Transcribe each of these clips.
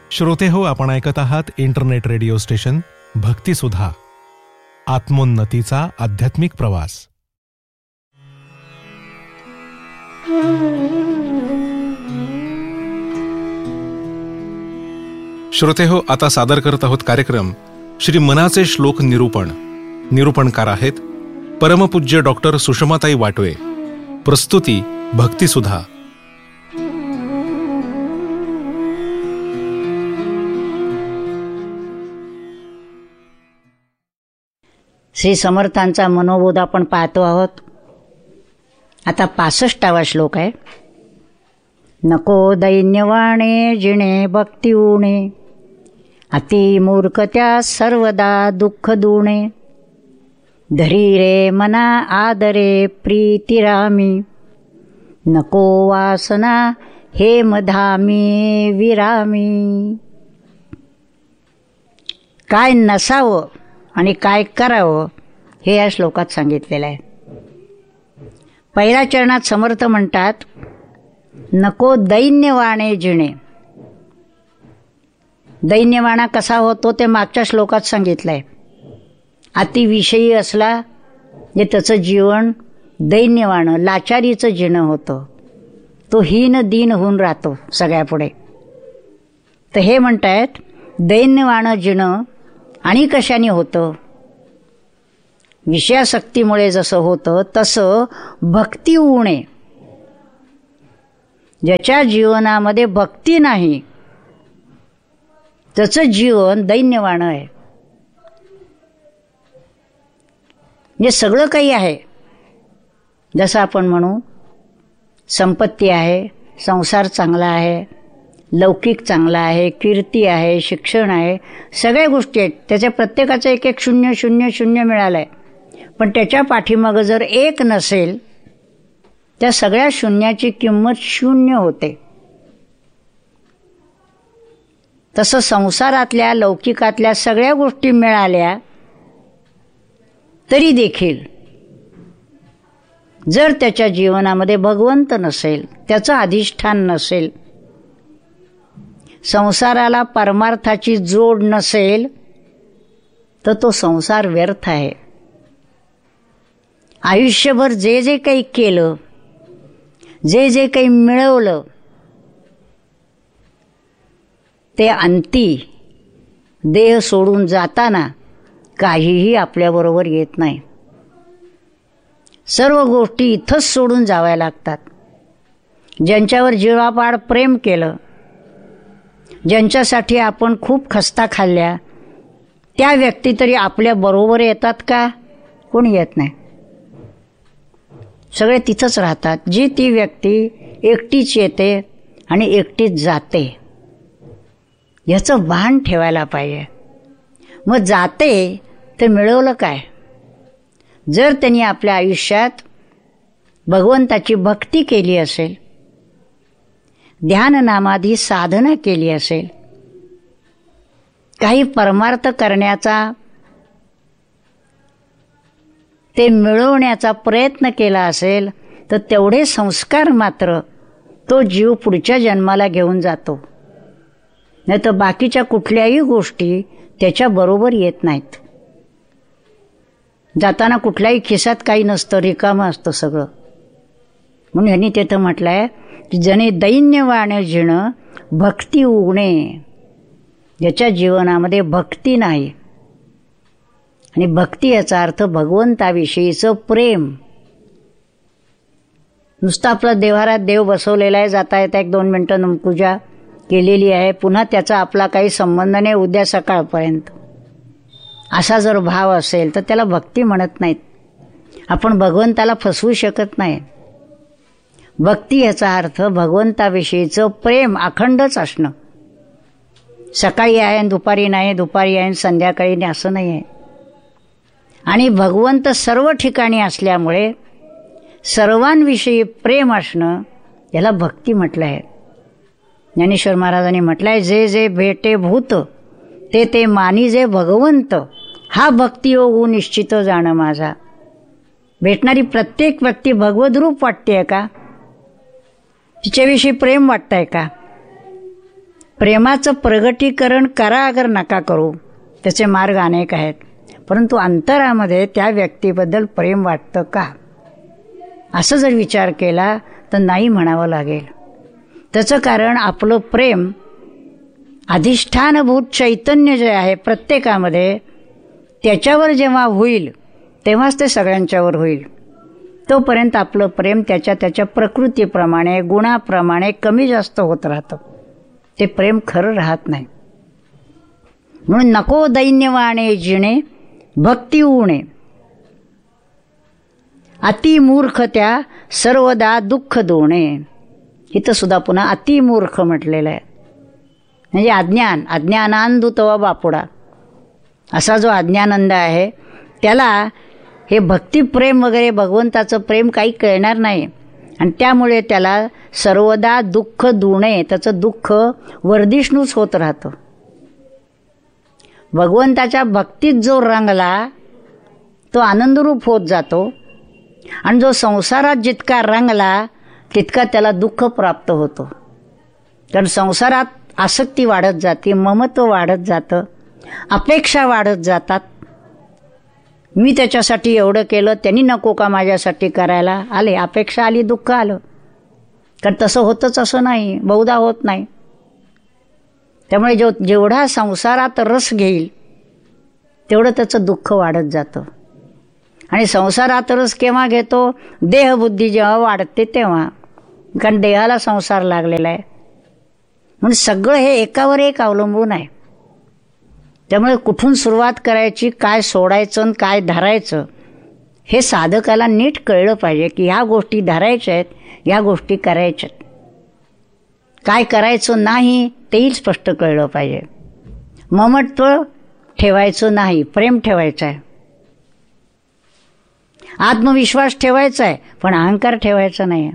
श्रोते हो, आपण ऐकत आहात इंटरनेट रेडिओ स्टेशन भक्तिसुधा, आत्मोन्नतीचा आध्यात्मिक प्रवास. श्रोते हो, आता सादर करत आहोत कार्यक्रम श्री मनाचे श्लोक निरूपण. निरूपणकार आहेत परमपूज्य डॉक्टर सुषमाताई वाटवे. प्रस्तुती भक्तिसुधा. श्री समर्थांचा मनोबोध आपण पाहतो आहोत. आता 65वा श्लोक आहे. नको दैन्यवाणे जिणे भक्ती उणे, अति मूर्खत्या सर्वदा दुःख दुणे. धरी रे मना आदरे प्रीतिरामी, नको वासना हे मधामी विरामी. काय नसावं आणि काय करावं हे या श्लोकात सांगितलेलं आहे. पहिल्या चरणात समर्थ म्हणतात, नको दैन्यवाणे जिणे. दैन्यवाणा कसा होतो ते मागच्या श्लोकात सांगितलंय. अतिविषयी असला जे त्याचं जीवन दैन्यवाणं लाचारीचं जिणं होतं, तो हीन दीन होऊन राहतो सगळ्यापुढे. तर हे म्हणतायत दैन्यवाणं जिणं आणि कशाने होतं? विषयासक्तीमुळे जसं होतं तसं भक्ती उणे. ज्याच्या जीवनामध्ये भक्ती नाही त्याचं जीवन दैन्यवाणं आहे. म्हणजे सगळं काही आहे, जसं आपण म्हणू संपत्ती आहे, संसार चांगला आहे, लौकिक चांगला आहे, कीर्ती आहे, शिक्षण आहे, सगळ्या गोष्टी आहेत. त्याच्या प्रत्येकाचं एक एक शून्य शून्य शून्य मिळालं आहे. पण त्याच्या पाठीमागं जर एक नसेल, त्या सगळ्या शून्याची किंमत शून्य होते. तसं संसारातल्या लौकिकातल्या सगळ्या गोष्टी मिळाल्या तरी देखील जर त्याच्या जीवनामध्ये भगवंत नसेल, त्याचं अधिष्ठान नसेल, संसाराला परमार्थाची जोड नसेल, तर तो संसार व्यर्थ आहे. आयुष्यभर जे जे काही केलं, जे जे काही मिळवलं, ते अंती देह सोडून जाताना काहीही आपल्याबरोबर येत नाही. सर्व गोष्टी इथंच सोडून जाव्या लागतात. ज्यांच्यावर जीवापाड प्रेम केलं, ज्यांच्यासाठी आपण खूप खस्ता खाल्ल्या, त्या व्यक्ती तरी आपल्या बरोबर येतात का? कोणी येत नाही. सगळे तिथंच राहतात. जी ती व्यक्ती एकटीच येते आणि एकटीच जाते, याचं भान ठेवायला पाहिजे. मग जाते तर मिळवलं काय? जर त्यांनी आपल्या आयुष्यात भगवंताची भक्ती केली असेल, ध्याननामाधी साधना केली असेल, काही परमार्थ करण्याचा, ते मिळवण्याचा प्रयत्न केला असेल, तर तेवढे संस्कार मात्र तो जीव पुढच्या जन्माला घेऊन जातो. नाही तर बाकीच्या कुठल्याही गोष्टी त्याच्याबरोबर येत नाहीत. जाताना कुठल्याही खिशात काही नसतं, रिकामं असतं सगळं. म्हणून ह्यांनी तिथं म्हटलं आहे की जने दैन्यवाणे जिणं भक्ती उणे. ज्याच्या जीवनामध्ये भक्ती नाही, आणि भक्ती याचा अर्थ भगवंताविषयीचं प्रेम. नुसतं आपलं देवारात देव बसवलेला आहे, जाता येता 1-2 मिनटं पूजा केलेली आहे, पुन्हा त्याचा आपला काही संबंध नाही उद्या सकाळपर्यंत, असा जर भाव असेल तर त्याला भक्ती म्हणत नाहीत. आपण भगवंताला फसवू शकत नाही. भक्ती याचा अर्थ भगवंताविषयीचं प्रेम अखंडच असणं. सकाळी आहे आणि दुपारी नाही, दुपारी आहे आणि संध्याकाळी नाही, असं नाही आहे. आणि भगवंत सर्व ठिकाणी असल्यामुळे सर्वांविषयी प्रेम असणं, याला भक्ती म्हटलं आहे. ज्ञानेश्वर महाराजांनी म्हटलं आहे, जे जे भेटे भूत ते ते मानी जे भगवंत, हा भक्तियोग निश्चित जाणं माझा. भेटणारी प्रत्येक व्यक्ती भगवद्रूप वाटते का? तिच्याविषयी प्रेम वाटतंय का? प्रेमाचं प्रगटीकरण करा अगर नका करू, त्याचे मार्ग अनेक आहेत, परंतु अंतरामध्ये त्या व्यक्तीबद्दल प्रेम वाटतं का, असं जर विचार केला तर नाही म्हणावं लागेल. त्याचं कारण आपलं प्रेम अधिष्ठानभूत चैतन्य जे आहे प्रत्येकामध्ये, त्याच्यावर जेव्हा होईल तेव्हाच ते सगळ्यांच्यावर होईल. तोपर्यंत आपलं प्रेम त्याच्या प्रकृतीप्रमाणे, गुणाप्रमाणे कमी जास्त होत राहतं. ते प्रेम खरं राहत नाही. म्हणून नको दैन्यवाणे जिणे भक्ती उणे, अतिमूर्ख त्या सर्वदा दुःख दोणे. इथं सुद्धा पुन्हा अतिमूर्ख म्हटलेलं आहे. म्हणजे अज्ञानांधुत व बापुडा असा जो अज्ञानंद आहे त्याला हे भक्तिप्रेम वगैरे भगवंताचं प्रेम काही कळणार नाही, आणि त्यामुळे त्याला सर्वदा दुःख दुणे, त्याचं दुःख वर्धिष्णूच होत राहतं. भगवंताच्या भक्तीत जो रंगला तो आनंदरूप होत जातो, आणि जो संसारात जितका रंगला तितका त्याला दुःख प्राप्त होतो. कारण संसारात आसक्ती वाढत जाते, ममत्व वाढत जातं, अपेक्षा वाढत जातात. मी त्याच्यासाठी एवढं केलं, त्यांनी नको का माझ्यासाठी करायला, आले अपेक्षा आली, दुःख आलं. कारण तसं होतंच असं नाही, बहुधा होत नाही. त्यामुळे जेवढा संसारात रस घेईल तेवढं त्याचं दुःख वाढत जातं. आणि संसारात रस केव्हा घेतो, देहबुद्धी जेव्हा वाढते तेव्हा, कारण देहाला संसार लागलेला आहे. म्हणून सगळं हे एकावर एक अवलंबून आहे. त्यामुळे कुठून सुरुवात करायची, काय सोडायचं आणि काय धरायचं, हे साधकाला नीट कळलं पाहिजे की ह्या गोष्टी धरायच्या आहेत, ह्या गोष्टी करायच्या आहेत. काय करायचं नाही तेही स्पष्ट कळलं पाहिजे. ममत्व ठेवायचं नाही, प्रेम ठेवायचं आहे. आत्मविश्वास ठेवायचा आहे, पण अहंकार ठेवायचा नाही.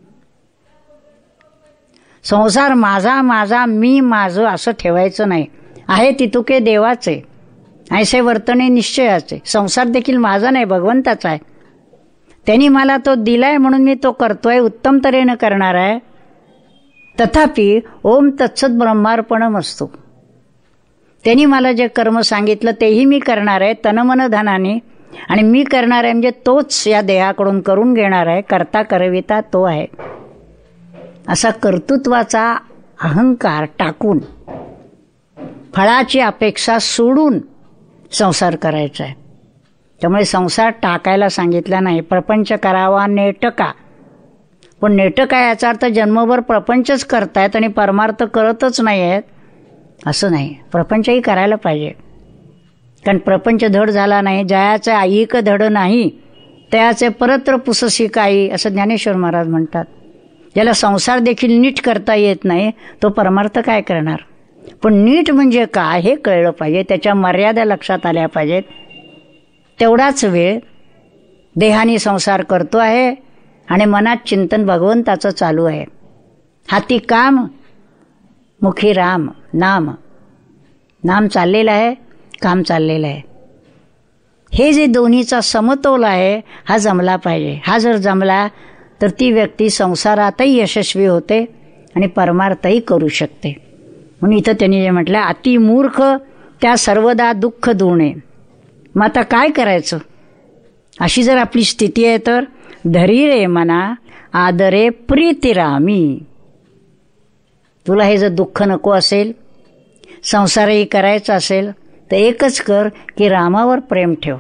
संसार माझा माझा, मी माझं असं ठेवायचं नाही. आहे तितुके देवाचे, ऐसे वर्तने निश्चयाचे. संसार देखील माझा नाही, भगवंताचा आहे. त्यांनी मला तो दिलाय म्हणून मी तो करतोय, उत्तम तऱ्हेनं करणार आहे. तथापि ओम तत्सत ब्रह्मार्पणमस्तु. त्यांनी मला जे कर्म सांगितलं तेही मी करणार आहे तनमन धनाने, आणि मी करणार आहे म्हणजे तोच या देहाकडून करून घेणार आहे. करता करविता तो आहे. असा कर्तृत्वाचा अहंकार टाकून, फळाची अपेक्षा सोडून संसार करायचा आहे. त्यामुळे संसार टाकायला सांगितला नाही. प्रपंच करावा नेटका. पण नेटका याचा अर्थ जन्मभर प्रपंचच करतायत आणि परमार्थ करतच नाही आहेत असं नाही. प्रपंचही करायला पाहिजे. कारण प्रपंच धड झाला नाही, जयाचे ऐक धड नाही, तयाचे परत्र पुससी काही, असं ज्ञानेश्वर महाराज म्हणतात. ज्याला संसार देखील नीट करता येत नाही तो परमार्थ काय करणार. पण नीट म्हणजे काय हे कळलं पाहिजे, त्याच्या मर्यादा लक्षात आल्या पाहिजेत. तेवढाच वेळ देहाने संसार करतो आहे आणि मनात चिंतन भगवंताचं चालू आहे. हाती काम, मुखी राम नाम. नाम चाललेलं आहे, काम चाललेलं आहे. हे जे दोन्हीचा समतोल आहे हा जमला पाहिजे. हा जर जमला तर ती व्यक्ती संसारातही यशस्वी होते आणि परमार्थही करू शकते. म्हणून इथं त्यांनी जे म्हटलं, अतिमूर्ख त्या सर्वदा दुःख दुणे. मग आता काय करायचं, अशी जर आपली स्थिती आहे तर धरी रे मना आदरे प्रीतिरामी. तुला हे जर दुःख नको असेल, संसारही करायचा असेल तर एकच कर की रामावर प्रेम ठेव.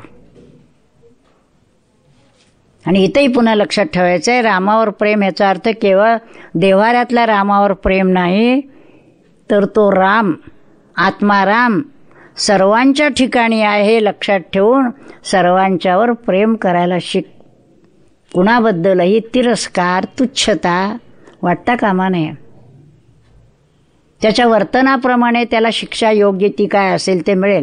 आणि इथंही पुन्हा लक्षात ठेवायचं आहे, रामावर प्रेम ह्याचा अर्थ केवळ देव्हाऱ्यातल्या रामावर प्रेम नाही, तर तो राम, आत्माराम सर्वांच्या ठिकाणी आहे हे लक्षात ठेवून सर्वांच्यावर प्रेम करायला शिक. कुणाबद्दलही तिरस्कार, तुच्छता वाटता कामा नये. त्याच्या वर्तनाप्रमाणे त्याला शिक्षा योग्य ती काय असेल ते मिळेल.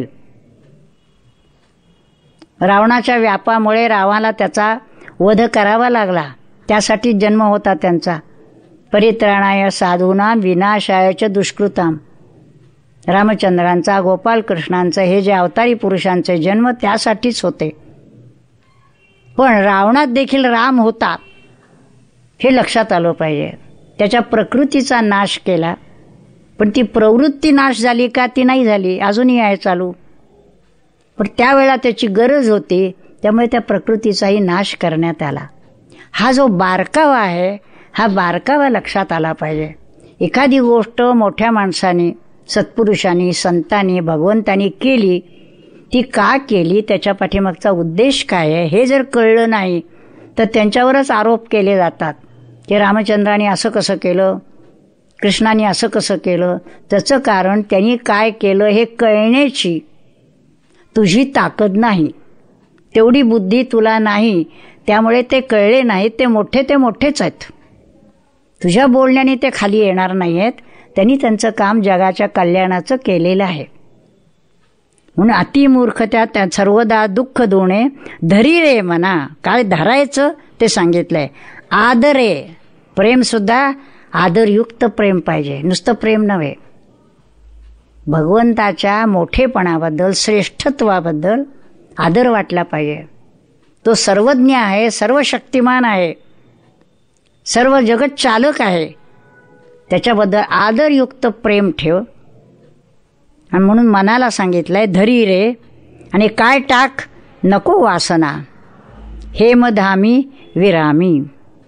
रावणाच्या व्यापामुळे रावणाला त्याचा वध करावा लागला, त्यासाठी जन्म होता त्यांचा. परित्राणाय साधूना विनाशायच दुष्कृताम. रामचंद्रांचा, गोपालकृष्णांचा, हे जे अवतारी पुरुषांचे जन्म त्यासाठीच होते. पण रावणात देखील राम होता हे लक्षात आलं पाहिजे. त्याच्या प्रकृतीचा नाश केला पण ती प्रवृत्ती नाश झाली का? ती नाही झाली, अजूनही आहे चालू. पण त्यावेळेला त्याची गरज होती, त्यामुळे त्या प्रकृतीचाही नाश करण्यात आला. हा जो बारकावा आहे, हा बारकावा लक्षात आला पाहिजे. एखादी गोष्ट मोठ्या माणसाने, सत्पुरुषांनी, संतांनी, भगवंतांनी केली, ती का केली, त्याच्या पाठीमागचा उद्देश काय आहे हे जर कळलं नाही तर त्यांच्यावरच आरोप केले जातात की रामचंद्राने असं कसं केलं, कृष्णाने असं कसं केलं. त्याचं कारण त्यांनी काय केलं हे कळण्याची तुझी ताकद नाही, तेवढी बुद्धी तुला नाही, त्यामुळे ते कळले नाहीत. ते मोठेच आहेत. तुझ्या बोलण्याने ते खाली येणार नाही आहेत. त्यांनी त्यांचं काम जगाच्या कल्याणाचं केलेलं आहे. म्हणून अतिमूर्खत्या त्या सर्वदा दुःख दोणे धरी रे मना. काय धरायचं ते सांगितलंय. आदरे, प्रेमसुद्धा आदरयुक्त प्रेम पाहिजे, नुसतं प्रेम नव्हे. भगवंताच्या मोठेपणाबद्दल, श्रेष्ठत्वाबद्दल आदर वाटला पाहिजे. तो सर्वज्ञ आहे, सर्व शक्तिमान आहे, सर्व जगत चालक आहे. त्याच्याबद्दल आदरयुक्त प्रेम ठेव. आणि म्हणून मनाला सांगितलंय धरी रे, आणि काय टाक, नको वासना, हेमधामी विरामी.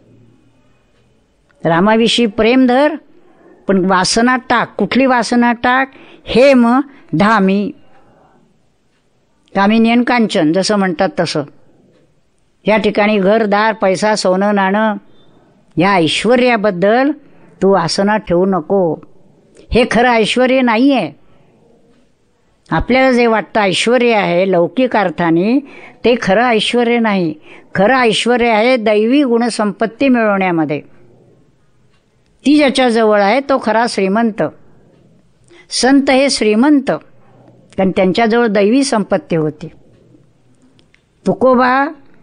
रामाविषयी प्रेम धर, पण वासना टाक. कुठली वासना टाक? हेम धामी, कामिनी आणि कांचन जसं म्हणतात तसं. या ठिकाणी घरदार, पैसा, सोनं नाणं, या ऐश्वर्याबद्दल तू वासना ठेवू नको. हे खरं ऐश्वर्य नाही आहे. आपल्याला जे वाटतं ऐश्वर्य आहे लौकिक अर्थाने, ते खरं ऐश्वर्य नाही. खरं ऐश्वर्य आहे दैवी गुणसंपत्ती मिळवण्यामध्ये. ती ज्याच्याजवळ आहे तो खरा श्रीमंत. संत हे श्रीमंत, कारण त्यांच्याजवळ दैवी संपत्ती होती. तुकोबा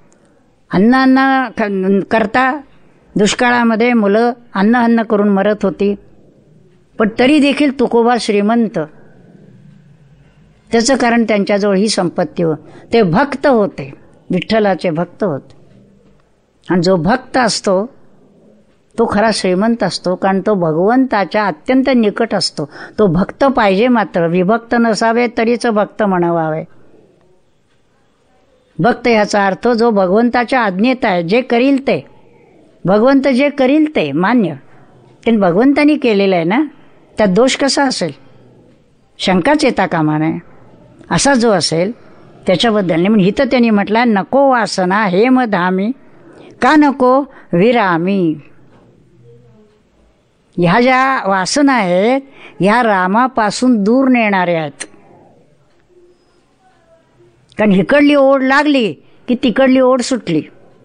अन्न करता दुष्काळामध्ये मुलं अन्न करून मरत होती, पण तरी देखील तुकोबा श्रीमंत. त्याचं कारण त्यांच्याजवळ ही संपत्ती होती. ते भक्त होते, विठ्ठलाचे भक्त होते. आणि जो भक्त असतो तो खरा श्रीमंत असतो, कारण तो भगवंताच्या अत्यंत निकट असतो. तो भक्त पाहिजे, मात्र विभक्त नसावे तरीच भक्त म्हणावावे. भक्त ह्याचा अर्थ जो भगवंताच्या आज्ञेत आहे, जे करील ते, भगवंत जे करील ते मान्य. पण भगवंतानी केलेलं आहे ना, त्यात दोष कसा असेल? शंकाच येता कामा नये. असा जो असेल त्याच्याबद्दल नाही. म्हणून इथं त्यांनी म्हटलं नको वासना हेम धामी, का नको विरामी. ह्या ज्या वासना आहेत ह्या रामापासून दूर नेणाऱ्या आहेत. कारण इकडली ओढ लागली की तिकडली ओढ सुटली.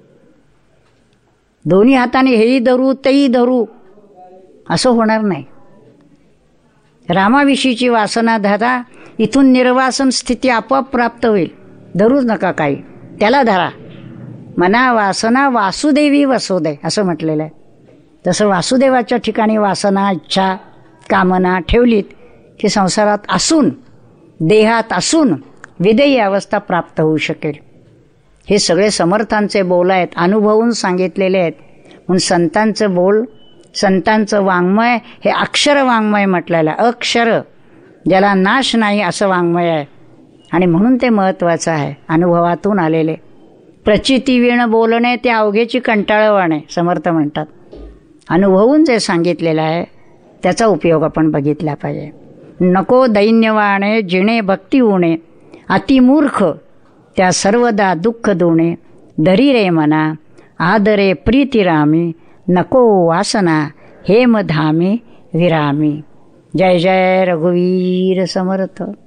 दोन्ही हाताने हेही धरू तेही धरू असं होणार नाही. रामाविषयीची वासना धरा, इथून निर्वासन स्थिती आपोआप प्राप्त होईल. धरूच नका काही, त्याला धरा. मना वासना वासुदेवी वसुदे असं म्हटलेलं आहे. तसं वासुदेवाच्या ठिकाणी वासना, इच्छा, कामना ठेवलीत की संसारात असून, देहात असून विदेही अवस्था प्राप्त होऊ शकेल. हे सगळे समर्थांचे बोल आहेत, अनुभवून सांगितलेले आहेत. म्हणून संतांचं बोल, संतांचं वाङ्मय हे अक्षर वाङ्मय म्हटलेलं आहे. अक्षर ज्याला नाश नाही असं वाङ्मय आहे. आणि म्हणून ते महत्त्वाचं आहे. अनुभवातून आलेले. प्रचिती वीण बोलणे ते अवघेची कंटाळवाणे समर्थ म्हणतात. अनुभवून जे सांगितलेलं आहे त्याचा उपयोग आपण बघितला पाहिजे. नको दैन्यवाणे जिणे भक्ती उणे, अतिमूर्ख त्या सर्वदा दुःख दोणे. धरी रे मना आदरे प्रीतिरामी, नको वासना हेम धामी विरामी. जय जय रघुवीर समर्थ.